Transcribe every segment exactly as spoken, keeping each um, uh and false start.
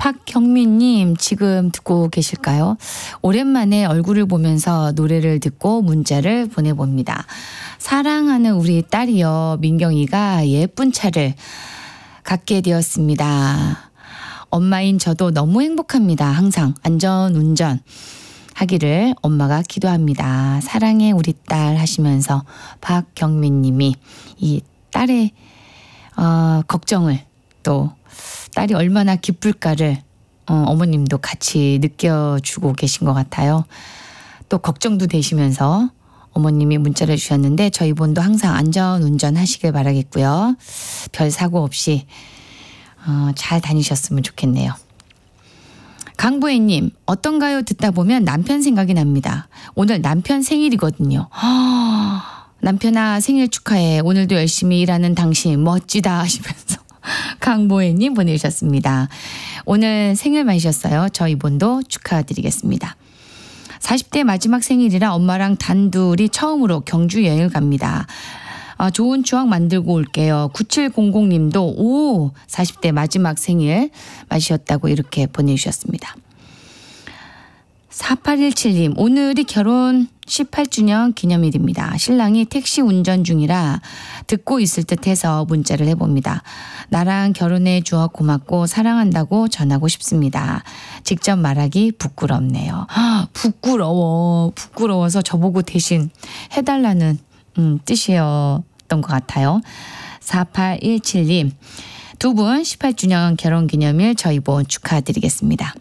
박경민님 지금 듣고 계실까요? 오랜만에 얼굴을 보면서 노래를 듣고 문자를 보내봅니다. 사랑하는 우리 딸이요. 민경이가 예쁜 차를 갖게 되었습니다. 엄마인 저도 너무 행복합니다. 항상 안전운전 하기를 엄마가 기도합니다. 사랑해 우리 딸 하시면서 박경민 님이 이 딸의 어, 걱정을 또 딸이 얼마나 기쁠까를 어, 어머님도 같이 느껴주고 계신 것 같아요. 또 걱정도 되시면서 어머님이 문자를 주셨는데 저희 본도 항상 안전운전 하시길 바라겠고요. 별 사고 없이 어, 잘 다니셨으면 좋겠네요. 강보혜님 어떤가요? 듣다 보면 남편 생각이 납니다. 오늘 남편 생일이거든요. 허, 남편아 생일 축하해. 오늘도 열심히 일하는 당신 멋지다 하시면서 강보혜님 보내주셨습니다. 오늘 생일 많으셨어요. 저희 본도 축하드리겠습니다. 사십 대 마지막 생일이라 엄마랑 단둘이 처음으로 경주 여행을 갑니다. 아, 좋은 추억 만들고 올게요. 구칠공공 님도 오 사십 대 마지막 생일 맞으셨다고 이렇게 보내주셨습니다. 사팔일칠 님 오늘이 결혼 십팔 주년 기념일입니다. 신랑이 택시 운전 중이라 듣고 있을 듯해서 문자를 해봅니다. 나랑 결혼해 주어 고맙고 사랑한다고 전하고 싶습니다. 직접 말하기 부끄럽네요. 아, 부끄러워. 부끄러워서 저보고 대신 해달라는 음, 뜻이었던 것 같아요. 사팔일칠 님 두 분 십팔 주년 결혼기념일 저희 본 축하드리겠습니다.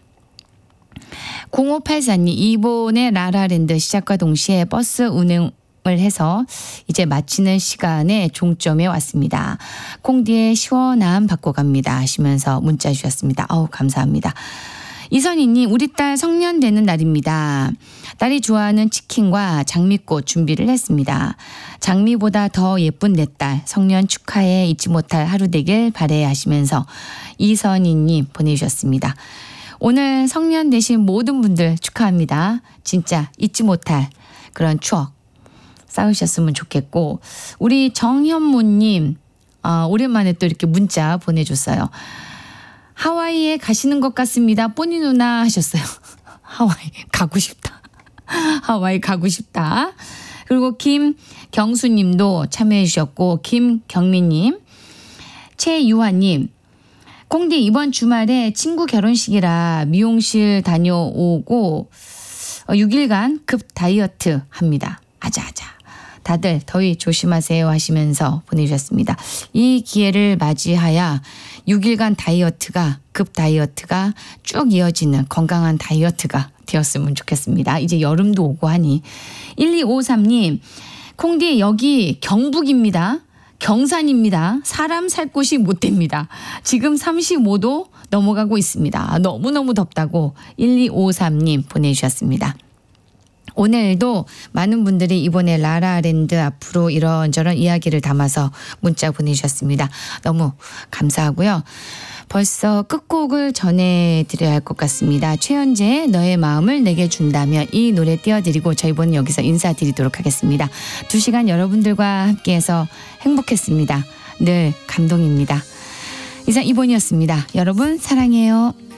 공오팔사 님 이번에 라라랜드 시작과 동시에 버스 운행을 해서 이제 마치는 시간에 종점에 왔습니다. 콩디의 시원함 받고 갑니다 하시면서 문자 주셨습니다. 아우 감사합니다. 이선희님 우리 딸 성년 되는 날입니다. 딸이 좋아하는 치킨과 장미꽃 준비를 했습니다. 장미보다 더 예쁜 내 딸 성년 축하해 잊지 못할 하루 되길 바래 하시면서 이선희님 보내주셨습니다. 오늘 성년 되신 모든 분들 축하합니다. 진짜 잊지 못할 그런 추억 쌓으셨으면 좋겠고 우리 정현무님 어, 오랜만에 또 이렇게 문자 보내줬어요. 하와이에 가시는 것 같습니다. 뽀니 누나 하셨어요. 하와이 가고 싶다. 하와이 가고 싶다. 그리고 김경수님도 참여해 주셨고 김경민님 최유화님 콩디 이번 주말에 친구 결혼식이라 미용실 다녀오고 육 일간 급 다이어트 합니다. 아자아자. 다들 더위 조심하세요 하시면서 보내주셨습니다. 이 기회를 맞이하여 육 일간 다이어트가 급 다이어트가 쭉 이어지는 건강한 다이어트가 되었으면 좋겠습니다. 이제 여름도 오고 하니. 일이오삼 님 콩디 여기 경북입니다. 경산입니다. 사람 살 곳이 못 됩니다. 지금 삼십오 도 넘어가고 있습니다. 너무너무 덥다고 일이오삼 님 보내주셨습니다. 오늘도 많은 분들이 이번에 라라랜드 앞으로 이런저런 이야기를 담아서 문자 보내주셨습니다. 너무 감사하고요. 벌써 끝곡을 전해드려야 할 것 같습니다. 최현재의 너의 마음을 내게 준다면 이 노래 띄워드리고 저희 번은 여기서 인사드리도록 하겠습니다. 두 시간 여러분들과 함께해서 행복했습니다. 늘 감동입니다. 이상 이번이었습니다. 여러분 사랑해요.